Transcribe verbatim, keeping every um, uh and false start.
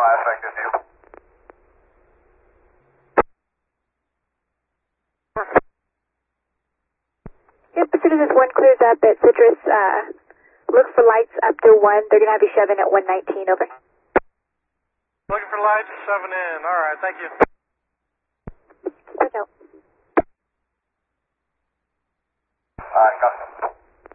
effective view. Yep, as soon as this one clears up at Citrus, uh, look for lights up to one. They're going to have you shoving at one nineteen, over. Looking for lights, seven in. All right, thank you. No. Alright, custom.